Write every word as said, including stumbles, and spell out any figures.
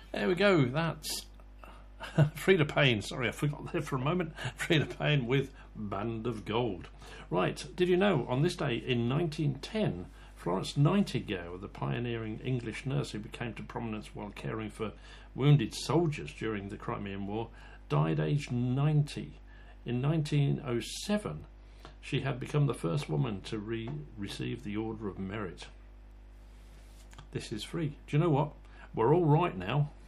There we go. That's Freda Payne. Sorry, I forgot there for a moment. Freda Payne with Band of Gold. Right, did you know on this day in nineteen ten, Florence Nightingale, the pioneering English nurse who became to prominence while caring for wounded soldiers during the Crimean War, died aged ninety. In nineteen oh seven, she had become the first woman to re- receive the Order of Merit. This is free. Do you know what? We're all right now.